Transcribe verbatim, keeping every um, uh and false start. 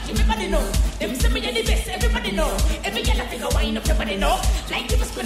everybody know. Them say me the best, everybody know. Every girl I take a wine up, everybody know. Like give us